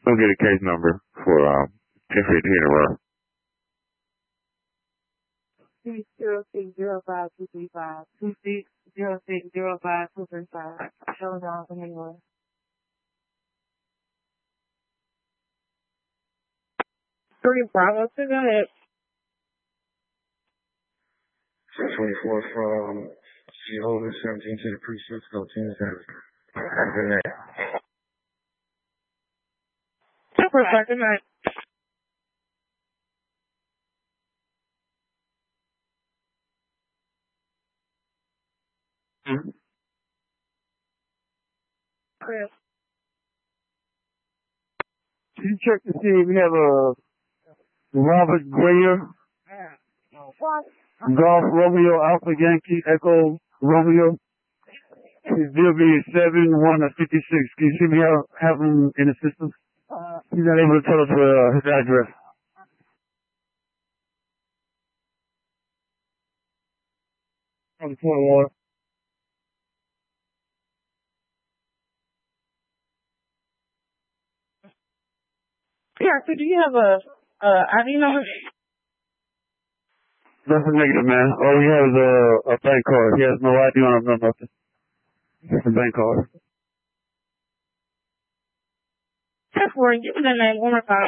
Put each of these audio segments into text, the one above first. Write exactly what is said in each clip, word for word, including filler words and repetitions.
Go get a case number for um ten fifteen around. Two zero six zero five two three five. Two six zero six zero five two three five. Show down from anywhere. Three Bravo, go ahead. twenty-four from Jehovah seventeen to the precinct, go ten seven. Good night. Super, good night. Mm-hmm. Chris. Can you check to see if we have a Robert Grayer? What? Golf Romeo Alpha Yankee Echo Romeo. His bill being seven one of fifty six. Can you see me have, have him in the system? Uh, He's not able to tell us uh, his address. On the twenty-one. yeah, so do you have a, a I D number? That's a negative, man. All he has is a, a bank card. He has no I D on him, no nothing. Just a bank card. That's where give me the name one more time.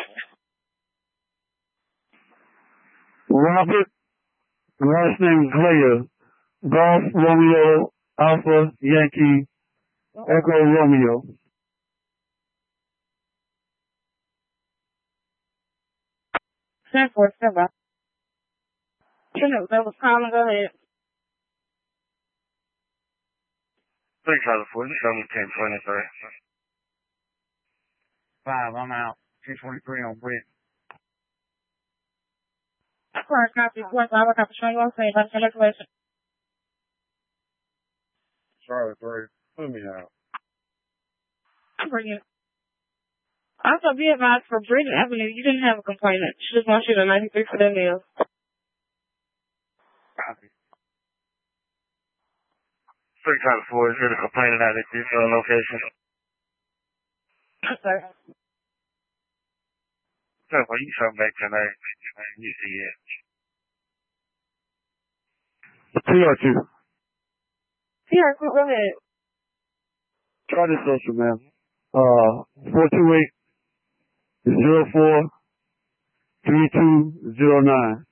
Robert, last name Glayer. Golf Romeo Alpha Yankee Echo Romeo. Ten four seven. That was calling. Go ahead. Three California, seven ten twenty-three. Five, I'm out. ten twenty-three on Brit. Sorry, copy. One, I will have to show you on same. That's the calculation. Charlotte three. Put me out. Bring it. Also, be advised for Bridget Avenue, you didn't have a complainant. She just wants you to ninety-three for their meals. Copy. Three California, is there a complainant at this uh, location? Sorry. So, when you come back tonight, you see it. Two or two. Yeah, go ahead. Try this social, man. Uh, four two eight zero four three two zero nine.